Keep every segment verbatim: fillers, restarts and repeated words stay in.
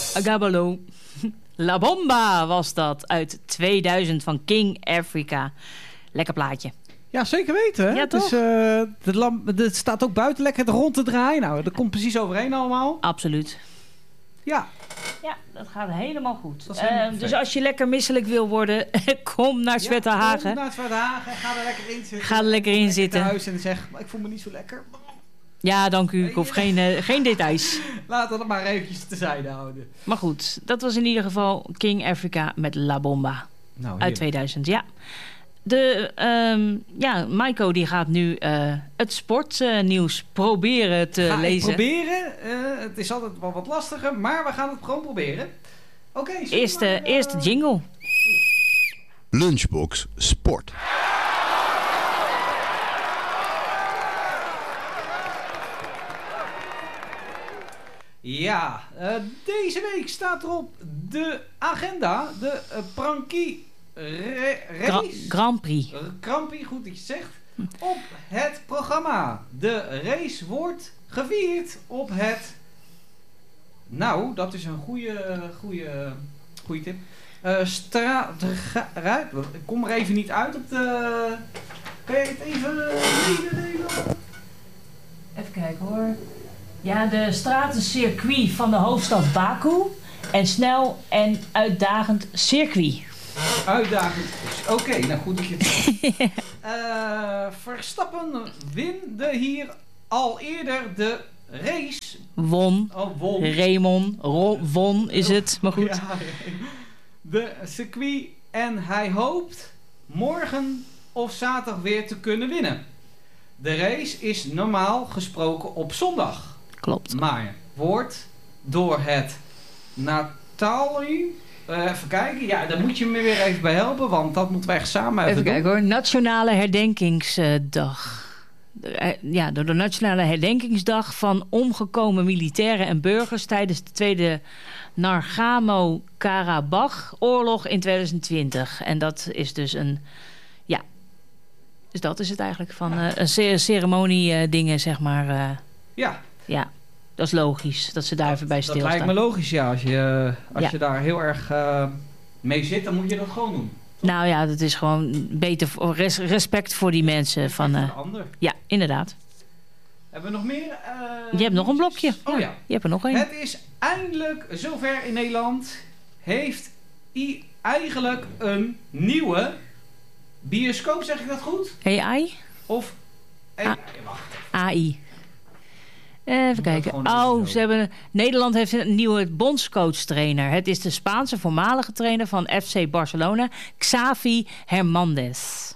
Agabalo. La Bomba was dat uit tweeduizend van King Africa. Lekker plaatje. Ja, zeker weten. Hè? Ja, het, toch? is, uh, de lamp, het staat ook buiten lekker rond te draaien. Nou, dat komt precies overheen allemaal. Absoluut. Ja. Ja, dat gaat helemaal goed. Dat is helemaal uh, dus als je lekker misselijk wil worden, kom naar Zwartehagen. Ja, kom naar Zwartehagen. Ga er lekker in zitten. Ga er lekker in zitten. Thuis en zeg, ik voel me niet zo lekker. Ja, dank u. Ik hoef geen, uh, geen details. Laten we het maar eventjes terzijde houden. Maar goed, dat was in ieder geval King Africa met La Bomba. Nou, uit tweeduizend, ja. De, um, ja, Maiko die gaat nu uh, het sportnieuws uh, proberen te Ga lezen. Ik proberen. Uh, het is altijd wel wat lastiger, maar we gaan het gewoon proberen. Oké. Okay, eerst, uh, eerst de jingle. Lunchbox Sport. Ja, uh, deze week staat er op de agenda de uh, Prankie Re- Gra- Grand Prix. Grand Prix, goed dat je zegt. Op het programma. De race wordt gevierd op het... Nou, dat is een goede, goede, goede tip. Uh, stra... Ik kom er even niet uit op de... Kan je het even mededelen? Even kijken hoor. Ja, de stratencircuit van de hoofdstad Baku. En snel en uitdagend circuit. Uitdagend. Oké, okay, nou goed dat je het zegt. uh, Verstappen winde hier al eerder de race. Won. Oh, won. Raymond. Ro- won is het, maar goed. Ja, de circuit. En hij hoopt morgen of zaterdag weer te kunnen winnen. De race is normaal gesproken op zondag. Klopt. Maar wordt door het Natali... Uh, even kijken. Ja, daar moet je me weer even bij helpen, want dat moeten we echt samen even, even doen. kijken hoor. Nationale Herdenkingsdag. Ja, door de Nationale Herdenkingsdag van omgekomen militairen en burgers tijdens de Tweede Nagorno-Karabach-oorlog in tweeduizend twintig. En dat is dus een... Ja, dus dat is het eigenlijk. Van uh, een ceremonie uh, dingen, zeg maar. Uh, ja. Ja. Dat is logisch, dat ze daar dat, even bij stilstaan. Dat lijkt me logisch, ja. Als je, als ja. je daar heel erg uh, mee zit, dan moet je dat gewoon doen. Nou ja, dat is gewoon beter voor, res, respect voor die mensen. Respect van, uh, voor de ander. Ja, inderdaad. Hebben we nog meer? Uh, je hebt nog een blokje. Oh ja. ja. Je hebt er nog één. Het is eindelijk zover in Nederland. Heeft hij eigenlijk een nieuwe bioscoop, zeg ik dat goed? A I? Of... Hey, A- wacht. A I. Even kijken. Oh, ze hebben, Nederland heeft een nieuwe bondscoach-trainer. Het is de Spaanse voormalige trainer van F C Barcelona, Xavi Hernández.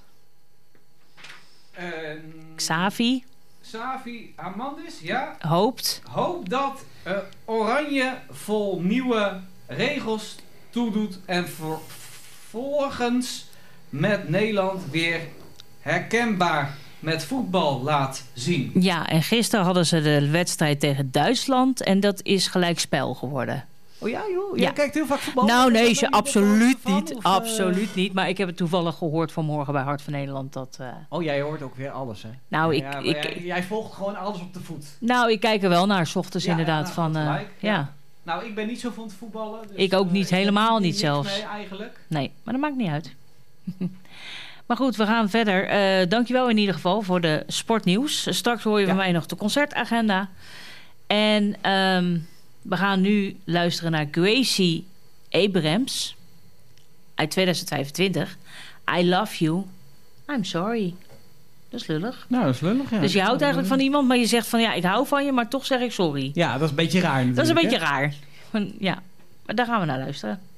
Uh, Xavi? Xavi Hernández, ja. Hoopt. Hoopt dat uh, Oranje vol nieuwe regels toedoet en vervolgens met Nederland weer herkenbaar met voetbal laat zien. Ja, en gisteren hadden ze de wedstrijd tegen Duitsland en dat is gelijkspel geworden. Oh ja, joh? Ja. Jij kijkt heel vaak voetbal? Nou nee, ze absoluut van, niet. of, absoluut uh... niet. Maar ik heb het toevallig gehoord vanmorgen bij Hart van Nederland. Dat, uh... Oh, jij hoort ook weer alles, hè? Nou, ja, ik, ja, ik, jij, jij volgt gewoon alles op de voet. Nou, ik kijk er wel naar, 's ochtends ja, inderdaad. Ja, van, uh, ja. ja. Nou, ik ben niet zo van het voetballen. Dus, ik ook niet, uh, helemaal niet niks zelfs. mee, eigenlijk. Nee, maar dat maakt niet uit. Maar goed, we gaan verder. Uh, dankjewel in ieder geval voor de sportnieuws. Straks hoor je ja. van mij nog de concertagenda. En um, we gaan nu luisteren naar Gracie Abrams uit tweeduizend vijfentwintig. I love you. I'm sorry. Dat is lullig. Nou, dat is lullig, ja. Dus je houdt eigenlijk van iemand, maar je zegt van ja, ik hou van je, maar toch zeg ik sorry. Ja, dat is een beetje raar natuurlijk. Dat is een beetje hè? raar. Ja, maar daar gaan we naar luisteren.